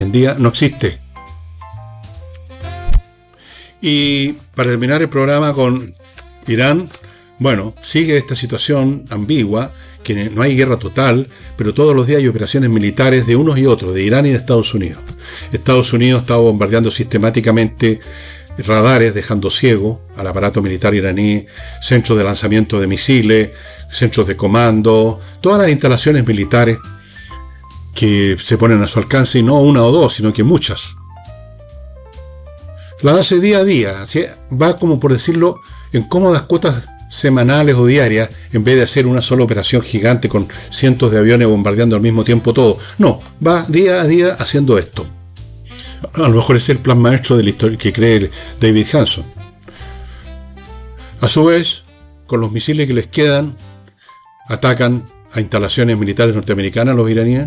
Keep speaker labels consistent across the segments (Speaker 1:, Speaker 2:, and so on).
Speaker 1: en día no existe. Y para terminar el programa con Irán, bueno, sigue esta situación ambigua, que no hay guerra total, pero todos los días hay operaciones militares de unos y otros, de Irán y de Estados Unidos. Estados Unidos está bombardeando sistemáticamente radares, dejando ciego al aparato militar iraní, centros de lanzamiento de misiles, centros de comando, todas las instalaciones militares que se ponen a su alcance, y no una o dos, sino que muchas. La hace día a día, ¿sí? Va, como por decirlo, en cómodas cuotas semanales o diarias, en vez de hacer una sola operación gigante con cientos de aviones bombardeando al mismo tiempo todo. No, va día a día haciendo esto. A lo mejor es el plan maestro de la historia que cree David Hanson. A su vez, con los misiles que les quedan, atacan a instalaciones militares norteamericanas los iraníes.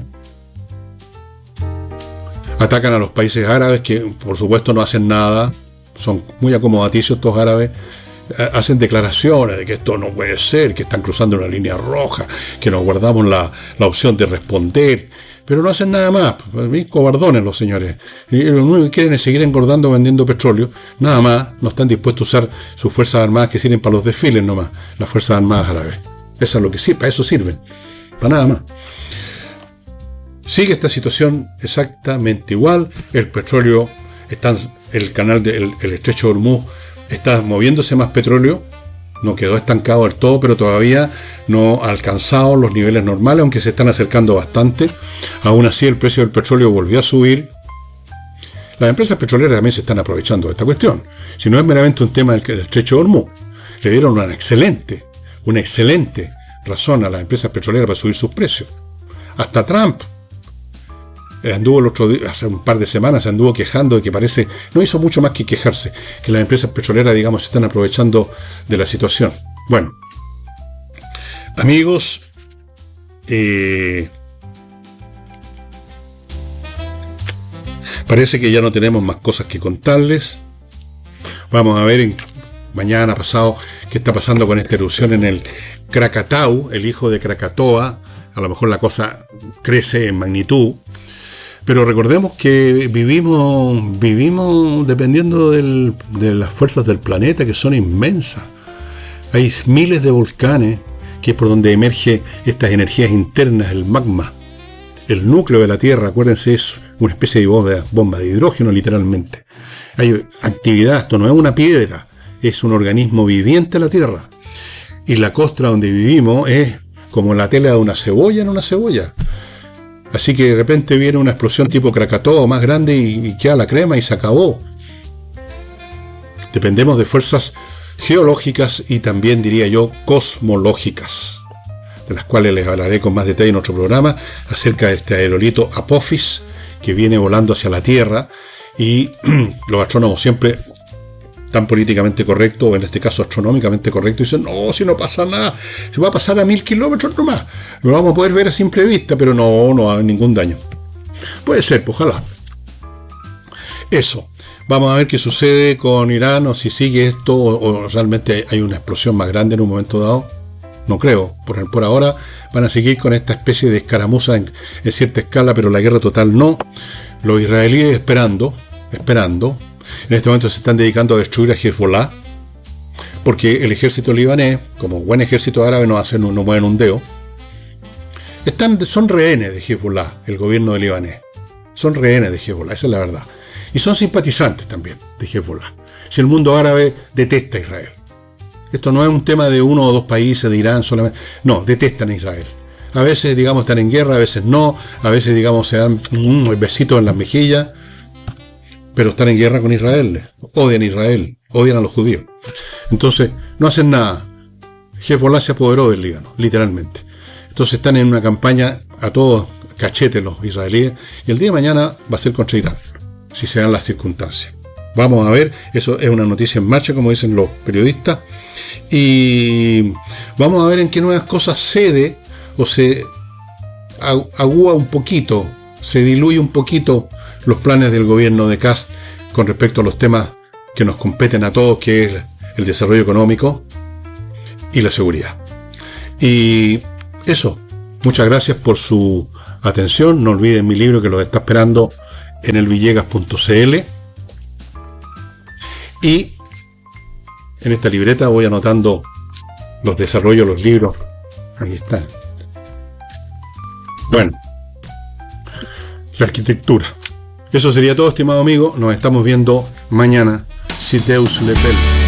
Speaker 1: Atacan a los países árabes, que por supuesto no hacen nada, son muy acomodaticios estos árabes. Hacen declaraciones de que esto no puede ser, que están cruzando una línea roja, que nos guardamos la opción de responder, pero no hacen nada más. Cobardones los señores. Y lo único que quieren es seguir engordando vendiendo petróleo, nada más. No están dispuestos a usar sus fuerzas armadas, que sirven para los desfiles nomás, las fuerzas armadas árabes. Eso es lo que sí, para eso sirven, para nada más. Sigue esta situación exactamente igual. El petróleo, el canal del estrecho de Hormuz está moviéndose más petróleo, no quedó estancado del todo, pero todavía no ha alcanzado los niveles normales, aunque se están acercando bastante. Aún así, el precio del petróleo volvió a subir. Las empresas petroleras también se están aprovechando de esta cuestión. Si no es meramente un tema del estrecho de Hormuz, le dieron una excelente razón a las empresas petroleras para subir sus precios. Hasta Trump anduvo el otro día, hace un par de semanas, se anduvo quejando de que parece, no hizo mucho más que quejarse, que las empresas petroleras, digamos, se están aprovechando de la situación. Bueno, amigos, parece que ya no tenemos más cosas que contarles. Vamos a ver mañana pasado qué está pasando con esta erupción en el Krakatau, el hijo de Krakatoa. A lo mejor la cosa crece en magnitud. Pero recordemos que vivimos dependiendo de las fuerzas del planeta, que son inmensas. Hay miles de volcanes, que es por donde emerge estas energías internas, el magma. El núcleo de la Tierra, acuérdense, es una especie de bomba de hidrógeno, literalmente. Hay actividad, esto no es una piedra, es un organismo viviente la Tierra. Y la costra donde vivimos es como la tela de una cebolla en una cebolla. Así que de repente viene una explosión tipo Krakatoa más grande y queda la crema y se acabó. Dependemos de fuerzas geológicas y también, diría yo, cosmológicas, de las cuales les hablaré con más detalle en otro programa, acerca de este aerolito Apophis que viene volando hacia la Tierra, y los astrónomos siempre tan políticamente correcto, o en este caso astronómicamente correcto, dicen, no, si no pasa nada, se va a pasar a 1000 kilómetros nomás, lo vamos a poder ver a simple vista, pero no va a haber ningún daño. Puede ser, pues, ojalá. Eso, vamos a ver qué sucede con Irán, o si sigue esto, o realmente hay una explosión más grande en un momento dado. No creo, por ahora van a seguir con esta especie de escaramuza en cierta escala, pero la guerra total no. Los israelíes esperando. En este momento se están dedicando a destruir a Hezbollah, porque el ejército libanés, como buen ejército árabe, no mueven un dedo. Son rehenes de Hezbollah, el gobierno de libanés. Son rehenes de Hezbollah, esa es la verdad. Y son simpatizantes también de Hezbollah. Si el mundo árabe detesta a Israel. Esto no es un tema de uno o dos países, de Irán solamente. No, detestan a Israel. A veces, digamos, están en guerra, a veces no. A veces, digamos, se dan besitos en las mejillas. Pero están en guerra con Israel, odian a Israel, odian a los judíos. Entonces, no hacen nada. Hezbollah se apoderó del Líbano, literalmente. Entonces están en una campaña a todos cachetes los israelíes, y el día de mañana va a ser contra Irán, si se dan las circunstancias. Vamos a ver, eso es una noticia en marcha, como dicen los periodistas, y vamos a ver en qué nuevas cosas cede, o se agúa un poquito, se diluye un poquito los planes del gobierno de Kast con respecto a los temas que nos competen a todos, que es el desarrollo económico y la seguridad. Y eso, muchas gracias por su atención. No olviden mi libro, que los está esperando en elvillegas.cl, y en esta libreta voy anotando los desarrollos, los libros. Aquí están. Bueno, la arquitectura. Eso sería todo, estimado amigo. Nos estamos viendo mañana, si Deus le pele.